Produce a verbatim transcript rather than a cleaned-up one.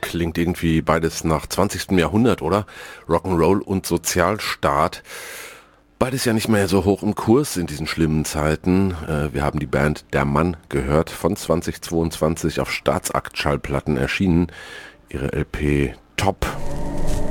klingt irgendwie beides nach zwanzigsten Jahrhundert, oder? Rock'n'Roll und Sozialstaat. Beides ja nicht mehr so hoch im Kurs in diesen schlimmen Zeiten. Äh, wir haben die Band Der Mann gehört, von zweitausendzweiundzwanzig auf Staatsakt Schallplatten erschienen. Ihre L P Top.